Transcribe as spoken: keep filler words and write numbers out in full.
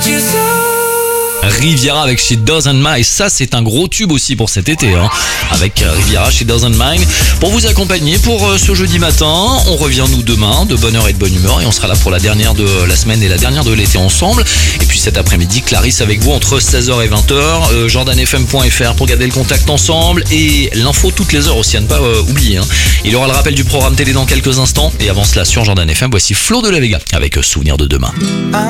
Riviera avec She Doesn't Mind, ça c'est un gros tube aussi pour cet été, hein. Avec Riviera, She Doesn't Mind, pour vous accompagner pour ce jeudi matin. On revient nous demain, de bonne heure et de bonne humeur, et on sera là pour la dernière de la semaine et la dernière de l'été ensemble. Et puis cet après-midi, Clarisse avec vous entre seize heures et vingt heures, euh, jordan f m point f r pour garder le contact ensemble, et l'info toutes les heures aussi à ne pas euh, oublier, hein. Il y aura le rappel du programme télé dans quelques instants, et avant cela sur Jordan F M, voici Flo de la Vega avec Souvenir de demain.